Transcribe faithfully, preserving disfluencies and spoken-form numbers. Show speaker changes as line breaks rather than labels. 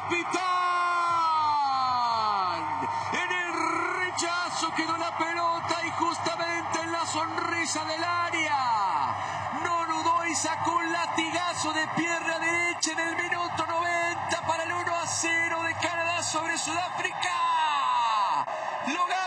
capitán. En el rechazo quedó la pelota y justamente en la sonrisa del área. No dudó y sacó un latigazo de pierna derecha en el minuto noventa para el uno a cero de Canadá sobre Sudáfrica. Lo gana